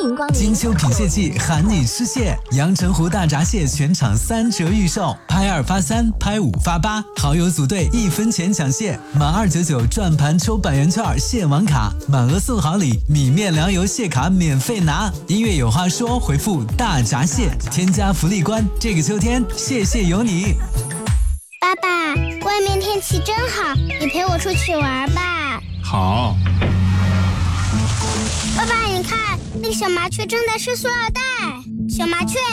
迎光临。 金秋品蟹季喊你吃蟹，阳澄湖大闸蟹全场3折预售，拍2发3，拍5发8，好友组队1分钱抢蟹，满299转盘抽100元券蟹王卡，满额送好礼，米面粮油蟹卡免费拿。音乐有话说，回复大闸蟹，添加福利关，这个秋天蟹蟹有你。 爸爸，外面天气真好，你陪我出去玩吧。 好。 爸爸，你看，那个小麻雀正在吃塑料袋。小麻雀